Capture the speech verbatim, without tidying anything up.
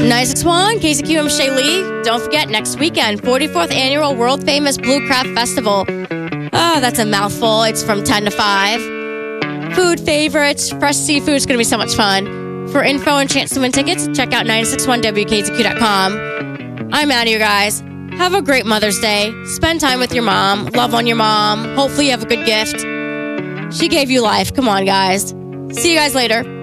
nine six one, K C Q, I'm Shay Lee. Don't forget, next weekend, forty-fourth Annual World Famous Blue Craft Festival. Oh, that's a mouthful. It's from ten to five. Food favorites, fresh seafood. It's going to be so much fun. For info and chance to win tickets, check out nine six one W K Z Q dot com. I'm out of here, guys. Have a great Mother's Day. Spend time with your mom. Love on your mom. Hopefully you have a good gift. She gave you life. Come on, guys. See you guys later.